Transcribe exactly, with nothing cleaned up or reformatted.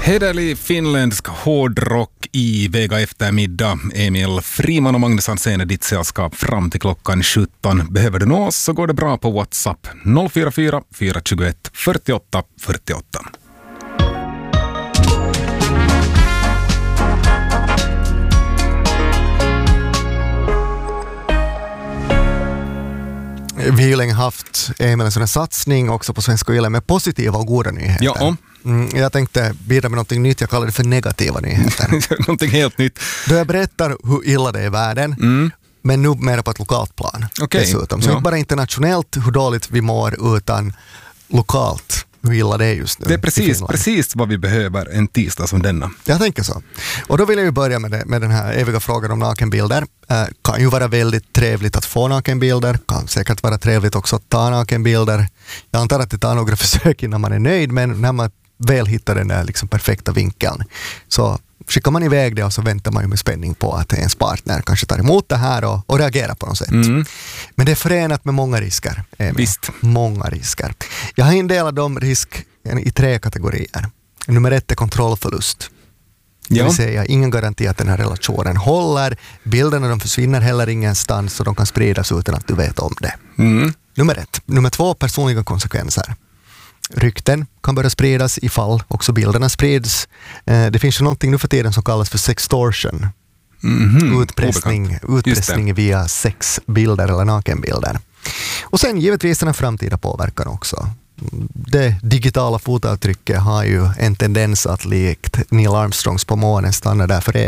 Hederlig finländsk hårdrock i Vega eftermiddag. Emil Friman och Magnus Hansen är ditt sällskap fram till klockan sjutton. Behöver du nå oss så går det bra på WhatsApp noll fyra fyra fyra två ett fyrtioåtta fyrtioåtta. Vi har ju länge haft Emil en sån här satsning också på Svenska Yle med positiva och goda nyheter. Ja. Mm, jag tänkte bidra med något nytt, jag kallar det för negativa nyheter. Någonting helt nytt. Då jag berättar hur illa det är i världen, mm. men nu mer på ett lokalt plan. Okay. Dessutom. Så ja. inte bara internationellt hur dåligt vi mår, utan lokalt hur illa det är just nu. Det är precis, precis vad vi behöver en tisdag som denna. Jag tänker så. Och då vill jag ju börja med, det, med den här eviga frågan om nakenbilder. Eh, kan ju vara väldigt trevligt att få nakenbilder. Kan säkert vara trevligt också att ta nakenbilder. Jag antar att det tar några försök innan man är nöjd, men när man väl hittar den där liksom perfekta vinkeln så skickar man iväg det och så väntar man ju med spänning på att ens partner kanske tar emot det här och, och reagerar på något sätt. Mm. Men det är förenat med många risker. Emil. Visst. Många risker. Jag har indelat de risk i tre kategorier. Nummer ett är kontrollförlust. Ja. Det vill säga ingen garanti att den här relationen håller. Bilderna de försvinner heller ingenstans och de kan spridas utan att du vet om det. Mm. Nummer ett. Nummer två, personliga konsekvenser. Rykten kan börja spridas ifall också bilderna sprids. Eh, det finns ju någonting nu för tiden som kallas för sextortion. Mm-hmm. Utpressning, utpressning via sexbilder eller nakenbilder. Och sen givetvis den framtida påverkan också. Det digitala fotavtrycket har ju en tendens att likt Neil Armstrongs på månen stanna där för